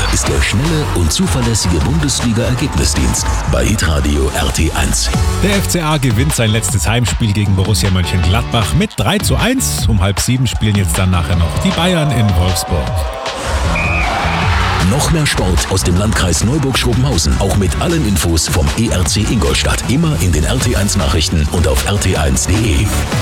ist der schnelle und zuverlässige Bundesliga-Ergebnisdienst bei hitradio RT1. Der FCA gewinnt sein letztes Heimspiel gegen Borussia Mönchengladbach mit 3:1. Um 6:30 spielen jetzt dann nachher noch die Bayern in Wolfsburg. Noch mehr Sport aus dem Landkreis Neuburg-Schrobenhausen. Auch mit allen Infos vom ERC Ingolstadt. Immer in den RT1 Nachrichten und auf rt1.de.